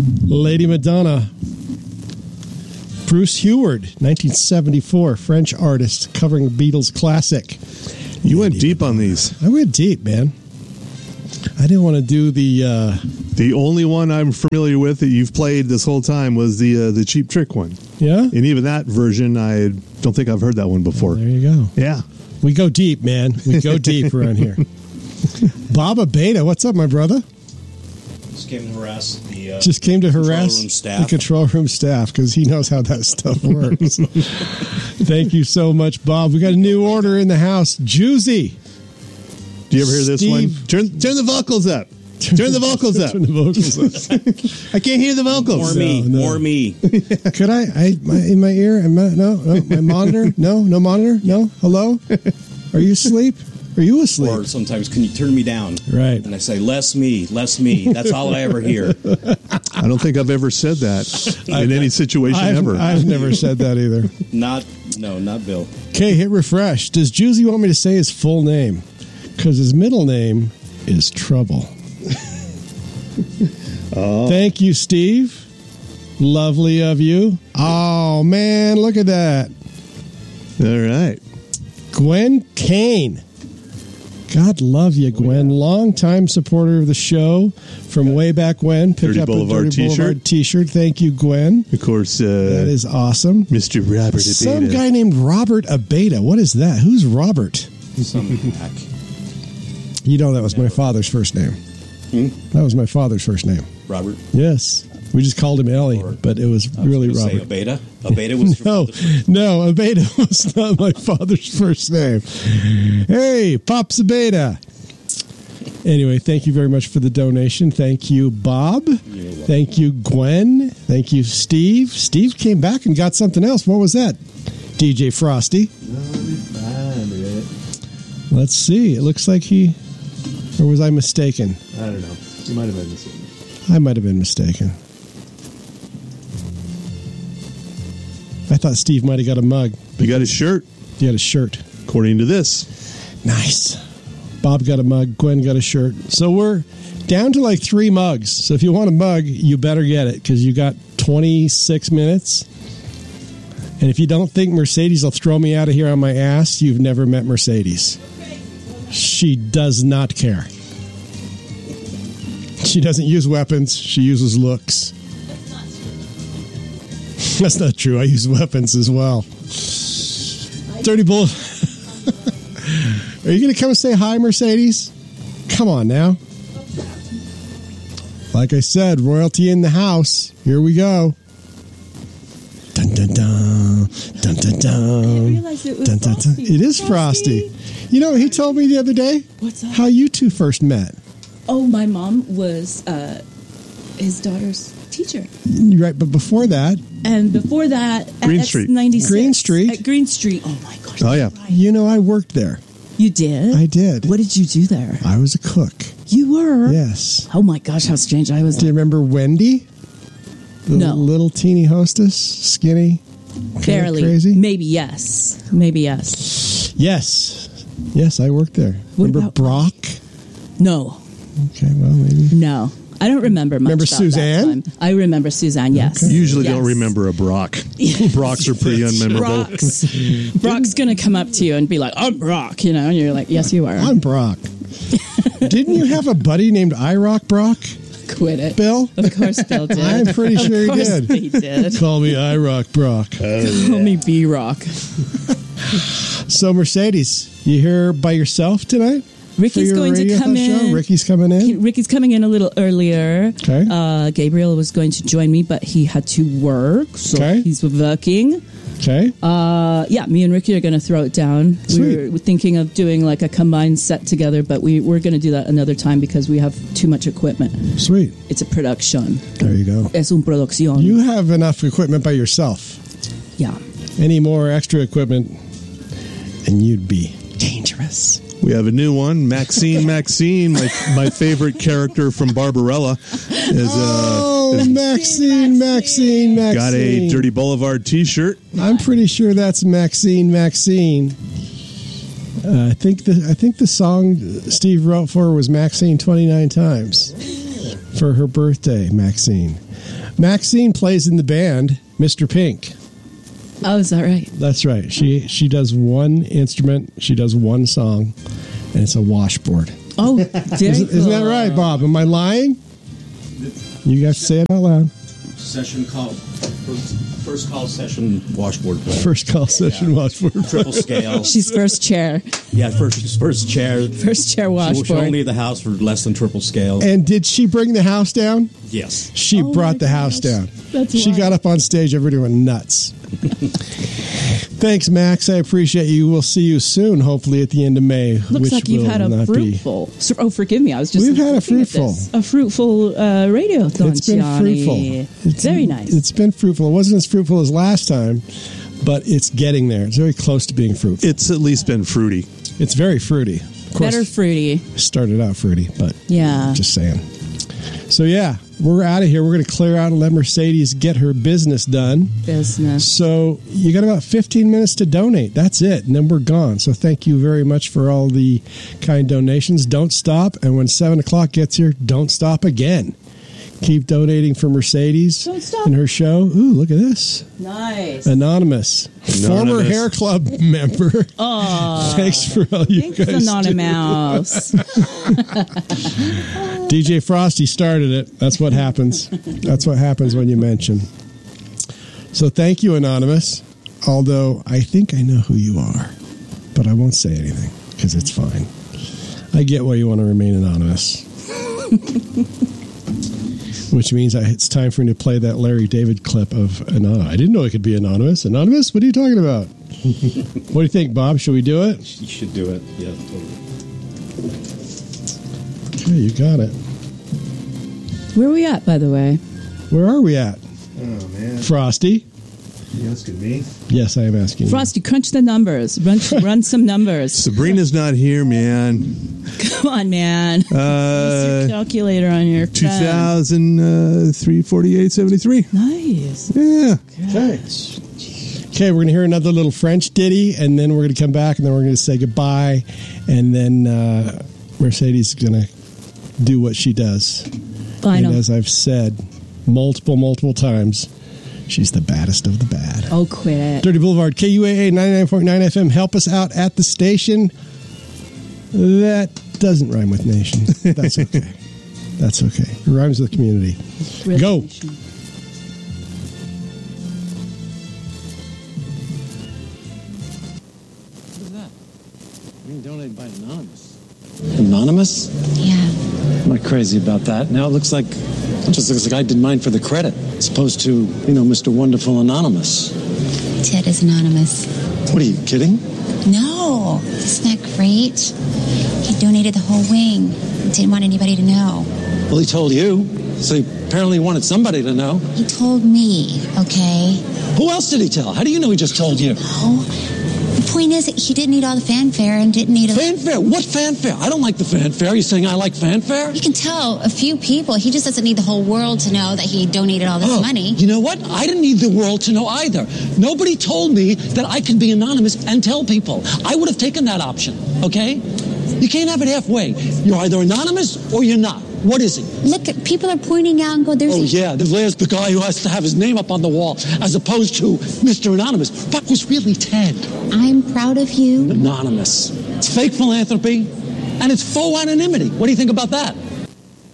Lady Madonna. Bruce Heward, 1974, French artist covering Beatles classic. You went deep on these. I went deep, man. I didn't want to do the... The only one I'm familiar with that you've played this whole time was the Cheap Trick one. Yeah? And even that version, I don't think I've heard that one before. There you go. Yeah. We go deep, man. We go deep around here. Baba Beta, what's up, my brother? Just came to harass the the control room staff because he knows how that stuff works. Thank you so much, Bob. We got a new order in the house. Juicy. Do you ever hear this one? Turn the vocals up. Turn the vocals up. Turn the vocals up. I can't hear the vocals. More me. Could I in my ear? No, my monitor? No monitor? No? Hello? Are you asleep? Are you asleep? Or sometimes, can you turn me down? Right. And I say, less me. That's all I ever hear. I don't think I've ever said that in any situation ever. I've never said that either. Not Bill. Okay, hit refresh. Does Juicy want me to say his full name? Because his middle name is Trouble. Oh. Thank you, Steve. Lovely of you. Oh, man, look at that. All right. Gwen Kane. God love you, Gwen. Long-time supporter of the show from way back when. Picked Dirty up Boulevard a Dirty Boulevard t-shirt. Thank you, Gwen. Of course. That is awesome. Mr. Robert Abeta. Some guy named Robert Abeta. What is that? Who's Robert? Some hack. You know that was my father's first name. That was my father's first name. Robert? Yes. We just called him Ellie, but it was really Robert. Say Abeta? Abeta was No, Abeta was not my father's first name. Hey, Pops Abeta. Anyway, thank you very much for the donation. Thank you, Bob. Thank you, Gwen. Thank you, Steve. Steve came back and got something else. What was that? DJ Frosty. Let's see. It looks like or was I mistaken? I don't know. You might have been mistaken. I might have been mistaken. I thought Steve might have got a mug. He got his shirt. He got a shirt. According to this. Nice. Bob got a mug. Gwen got a shirt. So we're down to like 3 mugs. So if you want a mug, you better get it because you got 26 minutes. And if you don't think Mercedes will throw me out of here on my ass, you've never met Mercedes. She does not care. She doesn't use weapons. She uses looks. That's not true. I use weapons as well. Dirty Bull. Are you going to come and say hi, Mercedes? Come on now. Like I said, royalty in the house. Here we go. Dun, dun, dun. Dun, dun, dun. I didn't realize it was dun, dun, dun. Frosty. It is Frosty. You know, he told me the other day What's that? how you two first met. Oh, my mom was his daughter's teacher. Right, but before that... And before that, Green at Street. X96. Green Street? At Green Street. Oh, my gosh. Oh, yeah. Right. You know, I worked there. You did? I did. What did you do there? I was a cook. You were? Yes. Oh, my gosh, how strange. I was. Do you remember Wendy? The No. little teeny hostess, skinny, Barely. crazy. Maybe yes. Maybe yes. Yes, I worked there. What Remember about- Brock? No. Okay, well, maybe. No. I don't remember much Remember about Suzanne? that time. I remember Suzanne, yes. You usually Yes. don't remember a Brock. Brocks are pretty unmemorable. Brock's going to come up to you and be like, I'm Brock, and you're like, yes, you are. I'm Brock. Didn't you have a buddy named iRock Brock? Quit it. Bill? Of course Bill did. I'm pretty sure he Of course did. he did. Call me iRock Brock. Call me B-Rock. So, Mercedes, you here by yourself tonight? Ricky's going to come in. Ricky's coming in? Ricky's coming in a little earlier. Okay. Gabriel was going to join me, but he had to work, so Okay. he's working. Okay. Yeah, me and Ricky are going to throw it down. Sweet. We're thinking of doing like a combined set together, but we're going to do that another time because we have too much equipment. Sweet. It's a production. There you go. Es un producción. You have enough equipment by yourself. Yeah. Any more extra equipment, and you'd be dangerous. We have a new one, Maxine. My favorite character from Barbarella is Maxine. got a Dirty Boulevard T-shirt. I'm pretty sure that's Maxine. I think the song Steve wrote for her was Maxine 29 times for her birthday. Maxine. Maxine plays in the band Mr. Pink. Oh, is that right? That's right. She does one instrument. She does one song, and it's a washboard. Oh, Isn't that right, Bob? Am I lying? You guys say it out loud. Session call. First call session washboard player. First call session washboard. Triple scale. She's first chair. Yeah, first chair. First chair She washboard. won't leave the house for less than triple scale. And did she bring the house down? Yes. She Oh brought my the house gosh. down. That's she wild. got up on stage. Everybody went nuts. Thanks, Max. I appreciate you. We'll see you soon, hopefully at the end of May. Looks which like you've will had a not be. fruitful. Oh, forgive me. I was just. We've had a looking at fruitful. this. A fruitful radiothon. It's been Gianni. fruitful. Very nice. It's been fruitful. It wasn't as fruitful as last time, but it's getting there. It's very close to being fruitful. It's at least been fruity. It's very fruity. Of course, Better fruity. started out fruity, but Yeah. just saying. So yeah, we're out of here. We're going to clear out and let Mercedes get her business done. Business. So you got about 15 minutes to donate. That's it. And then we're gone. So thank you very much for all the kind donations. Don't stop. And when 7 o'clock gets here, don't stop again. Keep donating for Mercedes Don't stop. and her show. Ooh, look at this. Nice. Anonymous. Former Anonymous. Hair Club member. Aw. Thanks for all you Thanks, guys do. Anonymous. DJ Frosty started it. That's what happens. That's what happens when you mention. So thank you, Anonymous. Although I think I know who you are, but I won't say anything because it's fine. I get why you want to remain anonymous. Which means it's time for me to play that Larry David clip of Anonymous. I didn't know it could be anonymous. Anonymous? What are you talking about? What do you think, Bob? Should we do it? You should do it. Yeah, totally. Okay, you got it. Where are we at, by the way? Where are we at? Oh, man. Frosty? You asking me? Yes, I am asking you. Frosty, crunch the numbers. Run some numbers. Sabrina's not here, man. Come on, man. Use your calculator on your phone. 2003-48-73. Nice. Yeah. Okay, we're going to hear another little French ditty, and then we're going to come back, and then we're going to say goodbye, and then Mercedes is going to do what she does. Final. And as I've said multiple times, she's the baddest of the bad. Oh, quit it. Dirty Boulevard, KUAA 99.9 FM. Help us out at the station. That doesn't rhyme with nation. That's okay. That's okay. It rhymes with community. Go. Resignation. What is that? Being donated by Anonymous. Anonymous? Yeah. I'm not crazy about that. Now it just looks like I did mine for the credit, as opposed to, Mr. Wonderful Anonymous. Ted is anonymous. What are you kidding? No. Isn't that great? He donated the whole wing. Didn't want anybody to know. Well, he told you, so he apparently wanted somebody to know. He told me, okay? Who else did he tell? How do you know he just told you? Oh, the point is that he didn't need all the fanfare and didn't need a... Fanfare? What fanfare? I don't like the fanfare. You saying I like fanfare? You can tell a few people. He just doesn't need the whole world to know that he donated all this money. You know what? I didn't need the world to know either. Nobody told me that I could be anonymous and tell people. I would have taken that option, okay? You can't have it halfway. You're either anonymous or you're not. What is he? Look, people are pointing out and go, there's... Oh, yeah, there's the guy who has to have his name up on the wall, as opposed to Mr. Anonymous. That was really Ted. I'm proud of you. Anonymous. It's fake philanthropy, and it's faux anonymity. What do you think about that?